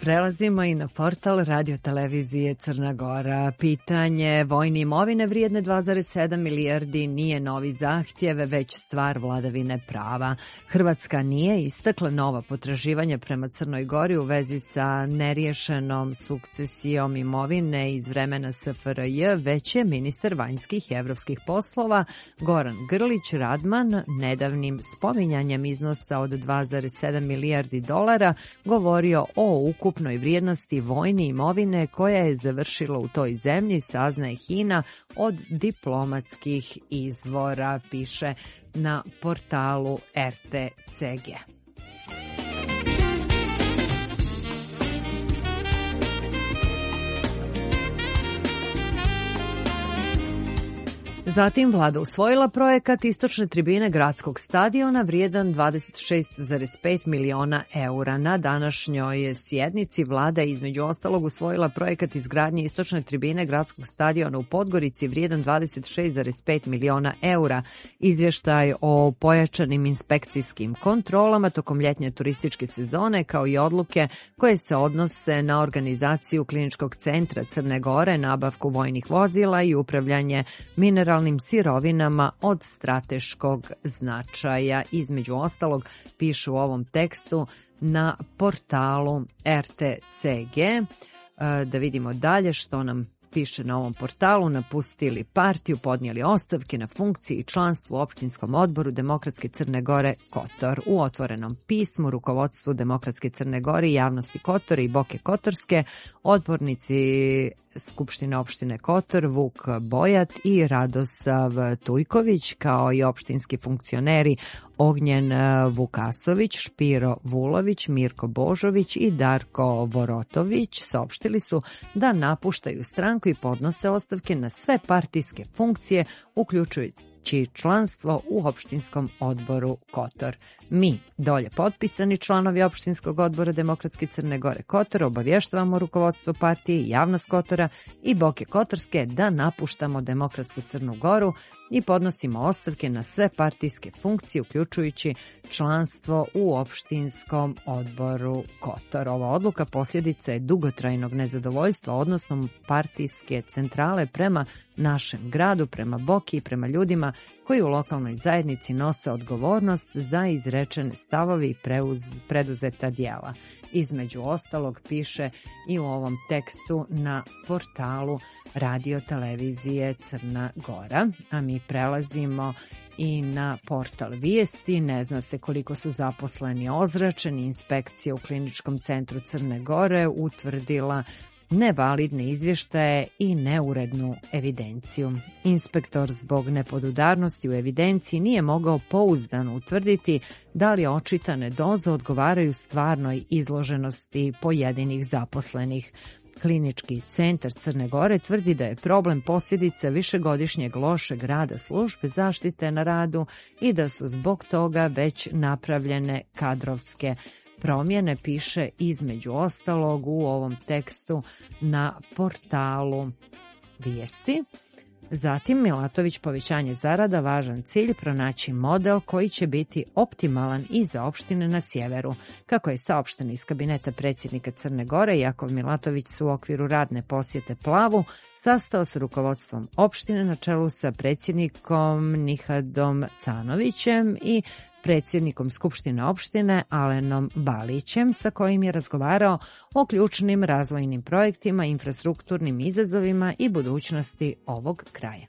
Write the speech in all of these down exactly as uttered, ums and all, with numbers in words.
prelazimo i na portal Radio televizije Crna Gora. Pitanje vojne imovine vrijedne dva zarez sedam milijardi nije novi zahtjev, već stvar vladavine prava. Hrvatska nije istakla nova potraživanja prema Crnoj Gori u vezi sa neriješenom sukcesijom imovine iz vremena S F R J, već je ministar vanjskih i evropskih poslova Goran Grlić Radman nedavnim spominjanjem iznosa od dva zarez sedam milijardi dolara govorio o ukupnoj vrijednosti vojne imovine koja je završila u toj zemlji, saznaje HINA od diplomatskih izvora, piše na portalu R T C G. Zatim vlada usvojila projekat istočne tribine gradskog stadiona vrijedan dvadeset šest zarez pet miliona eura. Na današnjoj sjednici vlada je između ostalog usvojila projekat izgradnje istočne tribine gradskog stadiona u Podgorici vrijedan dvadeset šest zarez pet miliona eura. Izvještaj o pojačanim inspekcijskim kontrolama tokom ljetnje turističke sezone, kao i odluke koje se odnose na organizaciju Kliničkog centra Crne Gore, nabavku vojnih vozila i upravljanje mineralnim sirovinama od strateškog značaja. Između ostalog, pišu u ovom tekstu na portalu R T C G. Da vidimo dalje što nam piše na ovom portalu. Napustili partiju, podnijeli ostavke na funkciji i članstvu u opštinskom odboru Demokratske Crne Gore Kotor. U otvorenom pismu rukovodstvu Demokratske Crne Gore i javnosti Kotora i Boke Kotorske, odbornici Skupštine opštine Kotor Vuk Bojat i Radosav Tujković, kao i opštinski funkcioneri Ognjen Vukasović, Špiro Vulović, Mirko Božović i Darko Vorotović saopštili su da napuštaju stranku i podnose ostavke na sve partijske funkcije, uključujući članstvo u opštinskom odboru Kotor. Mi, dolje potpisani članovi opštinskog odbora Demokratske Crne Gore Kotor, obavještavamo rukovodstvo partije, javnost Kotora i Boke Kotorske da napuštamo Demokratsku Crnu Goru i podnosimo ostavke na sve partijske funkcije, uključujući članstvo u opštinskom odboru Kotor. Ova odluka posljedica je dugotrajnog nezadovoljstva odnosno partijske centrale prema našem gradu, prema Boki i prema ljudima koji u lokalnoj zajednici nose odgovornost za izrečene stavovi i preduzeta djela. Između ostalog piše i u ovom tekstu na portalu Radio televizije Crna Gora. A mi prelazimo i na portal Vijesti. Ne zna se koliko su zaposleni ozračeni. Inspekcija u Kliničkom centru Crne Gore utvrdila nevalidne izvještaje i neurednu evidenciju. Inspektor zbog nepodudarnosti u evidenciji nije mogao pouzdano utvrditi da li očitane doze odgovaraju stvarnoj izloženosti pojedinih zaposlenih. Klinički centar Crne Gore tvrdi da je problem posljedica višegodišnjeg lošeg rada službe zaštite na radu i da su zbog toga već napravljene kadrovske promjene, piše između ostalog u ovom tekstu na portalu Vijesti. Zatim Milatović, povećanje zarada, važan cilj, pronaći model koji će biti optimalan i za opštine na sjeveru. Kako je saopšteno iz kabineta predsjednika Crne Gore, Jakov Milatović su u okviru radne posjete Plavu sastao sa rukovodstvom opštine na čelu sa predsjednikom Nihadom Canovićem i predsjednikom Skupštine opštine Alenom Balićem, sa kojim je razgovarao o ključnim razvojnim projektima, infrastrukturnim izazovima i budućnosti ovog kraja.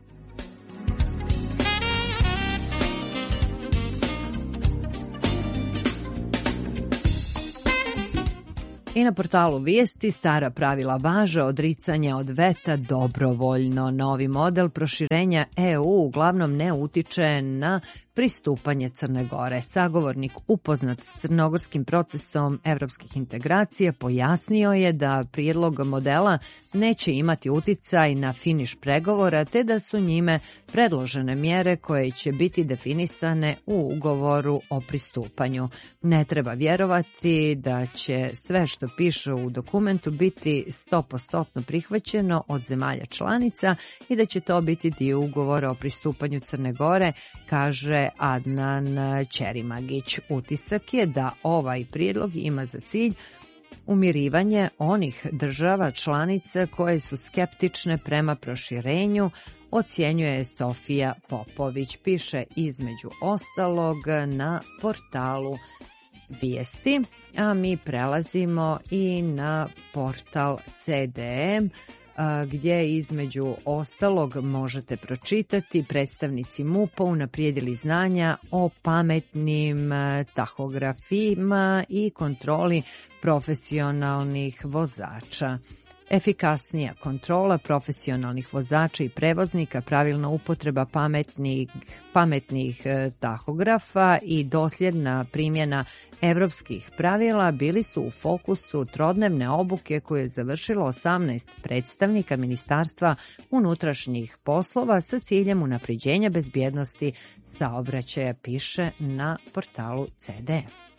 I na portalu Vijesti stara pravila važe, odricanje od veta dobrovoljno. Novi model proširenja E U uglavnom ne utiče na pristupanje Crne Gore. Sagovornik upoznat s crnogorskim procesom evropskih integracija pojasnio je da prijedlog modela neće imati uticaj na finiš pregovora, te da su njime predložene mjere koje će biti definisane u ugovoru o pristupanju. Ne treba vjerovati da će sve što piše u dokumentu biti sto posto prihvaćeno od zemalja članica i da će to biti dio ugovora o pristupanju Crne Gore, kaže Adnan Ćerimagić. Utisak je da ovaj prijedlog ima za cilj umirivanje onih država članica koje su skeptične prema proširenju, ocjenjuje Sofija Popović, piše između ostalog na portalu Vijesti, a mi prelazimo i na portal C D M, gdje između ostalog možete pročitati predstavnici M U P-a unaprijedili znanja o pametnim tahografima i kontroli profesionalnih vozača. Efikasnija kontrola profesionalnih vozača i prevoznika, pravilna upotreba pametnih, pametnih tahografa i dosljedna primjena evropskih pravila bili su u fokusu trodnevne obuke koju je završilo osamnaest predstavnika Ministarstva unutrašnjih poslova sa ciljem unapređenja bezbjednosti saobraćaja, piše na portalu C D M.